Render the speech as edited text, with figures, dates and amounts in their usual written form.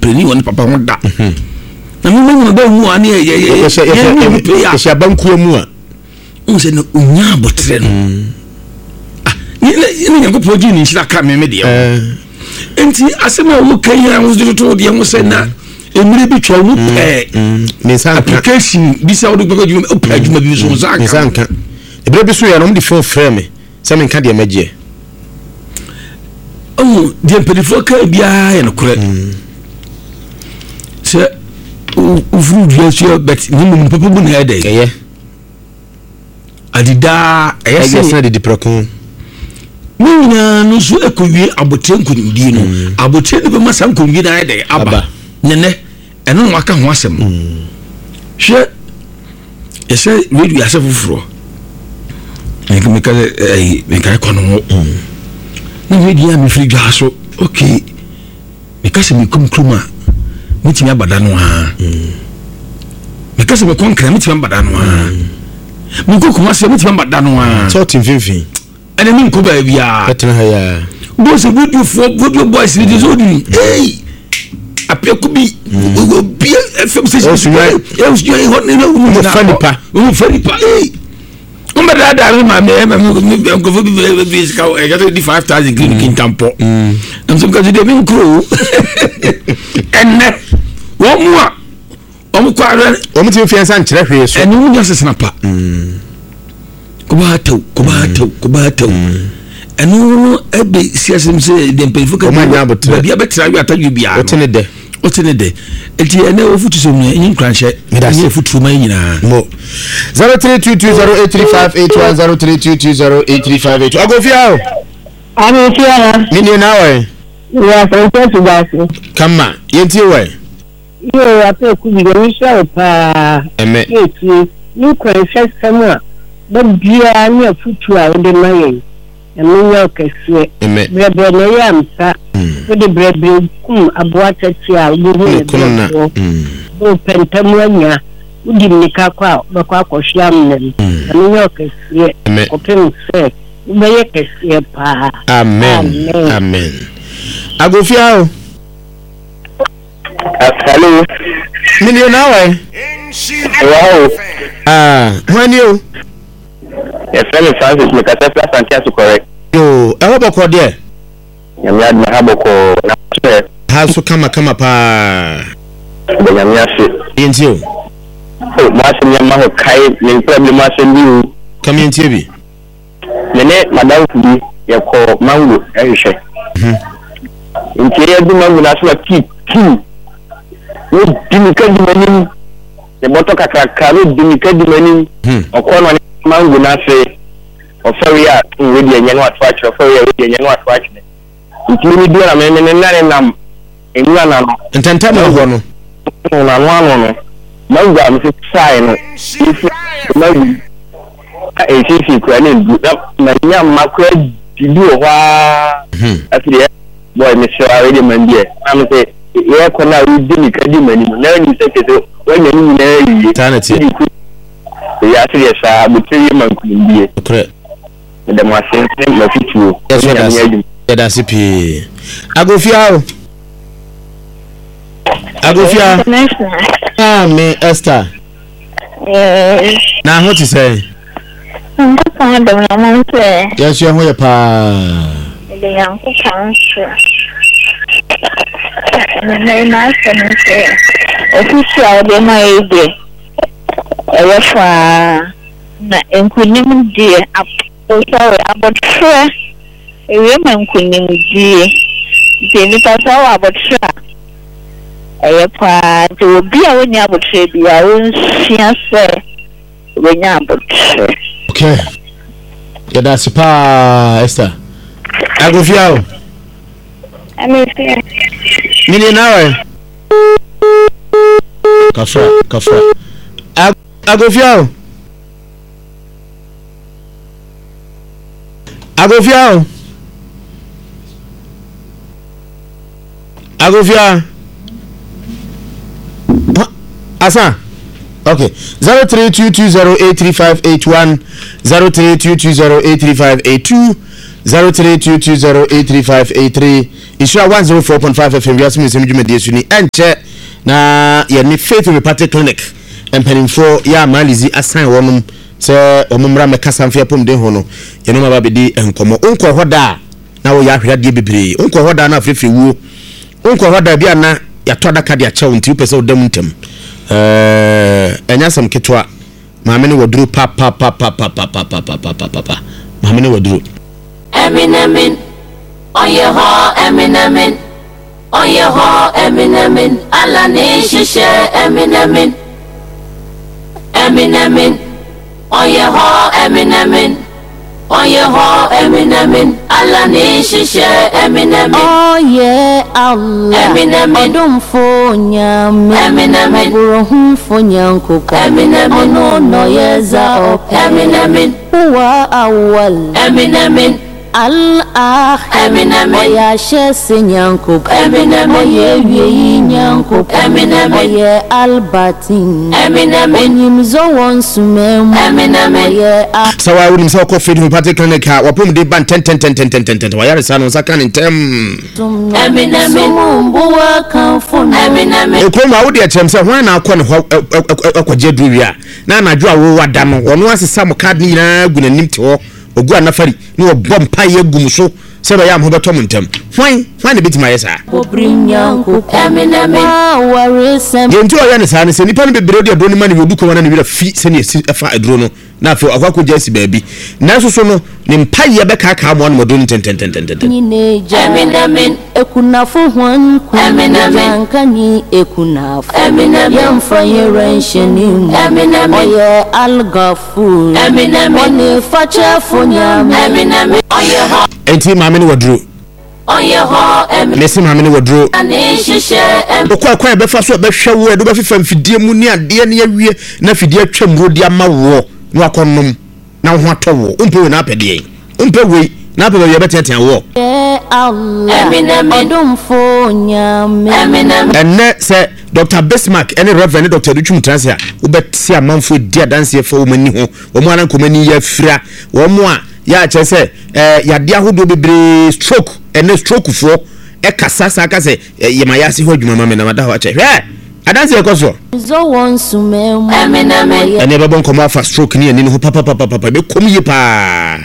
preni won papa ho da na me ba mu ani ye banku mu a unse no unya abotre no ni nyankopɔ gi ni nhyira ka me de enti asema wo kan ya wo to de wo se na emire bi twa wo me san application bi sa wo do gbagba juma opra juma bi so za me san ka ebere bi so ya no mo de phone frame me se me nka de magye de pedifo ka bia ya no kore se ufuru dua bet ni mo papa bu na ede eye adida eye de prokon mina no so ekowie abotre nkonimdi no abotre ne be masa nkonimdi na ede aba nene eno no aka ho asem hwe ese radio ase fufuro meka kono na radio mi free dwa so okay meka se mi kumkruma mitimi abada no ha meka se me konkra mitimi abada no ha mi kokuma se mitimi abada no ha so timfimfin ene mi nko ba bia petra ha ya bo se video boys ni so di apeko bi bi fm station e was joy hot no mo fani pa o me da ma me go for bi ska e ga di 5000 clinic in tampo am so ka de mi nkro enne wo mu a o mu kwa o mu ti fiansa nkyere hwe so enne mu nya sesena pa ko ba taw enu ebe siasem se de mpefo ka bia betra wi ataju bia otene de enti ene ofutu so mu yin kranhye ene ofutu man nyina mo 0322083581 agofia amefia mini nawe ya francis basi kama yenti we yo ape ku bi go sha pa eme eti ni kranhye sema ba bia ni ofutu a de maye eminya okese brebe ne yamsa de brebe kum aboata tia ubu ne o pentamu anya udi nika kwa bakwa akohia mnem eminya okese opem se ubeye kese pa amen agofia o hello mini nawe wow when you yes Francis me kata plus antia so correct yo e hoboko de nyame adme haboko na se ha so kama pa de nyame ase yenti o ma se nyama ho kai ne problem ase ni kam yenti bi ne madam fudi yako mango ehwe nti du mango na so keep wo dimika di manim ne boto kakaka wo dimika di manim okono mango na se oferia wedi enye no atwach oferia wedi enye no atwach ntimi du na me nare nam enwa na no ntanta mango no na no mango am se sai no mango sisi kwa ni du na nya makwa didu wa afire boy me sure already mandie am se ye ko na wedi ni kadi mani na ni se keso wanya ni na yi tanati ya afire sa butiri mankumbie okre de mo asense ma fitu ya da sipi agofia me Esther na ho ti say nko da na mo se ya so ho ya pa de yanko kan se na se official de ma ide fa na enkunim die sorry abotre ewe ma enkunim die de ni pa so abotre pa de obi a woni abotre bia won sia se woni abotre okay ya da sipa Esther agofia o amefia mini nawe kafra agofia asa okay 0322083581 0322083582 0322083583 Isha 104.5 FM we assume some juma diesuni enche na ye ni Faith Repathic Clinic empenimfo ya malizi assign wonum se omumra mekasa mfia pom den ho no ye no ma bedi enkomo onko hoda na wo ya hwede bebre onko hoda na afrefe wuo onko hoda bia na ya toda ka dia chawo nti pese odam ntem enyasam ketwa maame ne woduru pa maame ne woduru Eminem on your heart Eminem on your heart Eminem ala ne shishe Eminem on your heart Eminem on your heart Eminem ala ne shishe Eminem oh yeah Allah Eminem odum fo nyame Eminem buru hum fo nyanko Eminem no yeza op Eminem huwa awwal Eminem al-akhir Eminem ya shese nyanko Eminem ye wie nyanko Eminem ye albatin Eminem nyimzo wonsumem Eminem ye sawa woni msa ko Faith Repathic Clinic ha wapom de ban 10 wayare sa no saka ntem Eminem mbuwa kanfo Eminem ekoma wo de akyem se hwan na akọ ne akwaje duwia na na dwo awo wada no ono asesa mo card ni na gu nanim te ho ogu anafari ni obom paye gum so se ba ya mo beto mo ntem hwan ne bitima yesa obrinyanko Eminem ware sem yenti o ya ne sa ne se nipa ne bebre de adro ni ma ne wodu ko wana ne wira fi se ne efa adro no na afi akwako jasi baabi na so ne mpaye be ka mo no modo tententententen ni neja Eminem ekunafo hwan Eminem kankani ekunafo Eminem yamfa yerensheni Eminem oye algafur Eminem oni facha fonyame Eminem on your heart enti maame ne wadro on your heart Eminem nesi maame ne wadro ani shishe okwa be fa so be hwe wo do be fifa mfidie mu ni ade ne yawie na fidie atwam rodi ama wo no akonnom na ho atowo umpe na apede umpe we na apede ye betete wo Allah Eminem odum fo nyame Eminem enne se Dr. Bismarck ene Reverend Dr. Duchum Transia wo beti amanfo dia danse fa wo mani ho wo mo anan komani ya fira wo mo a ya che se ya dia hodo bebre stroke ene stroke fo e kasasa ka se ye mayasi ho adwuma mama na mada ho che hwe adanse e koso zo wonsumem Eminem ene be bon komo afa stroke ni ene ho papa be kom yi pa